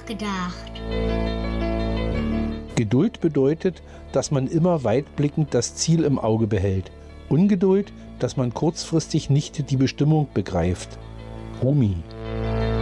nachgedacht. Geduld bedeutet, dass man immer weitblickend das Ziel im Auge behält. Ungeduld, dass man kurzfristig nicht die Bestimmung begreift. Rumi.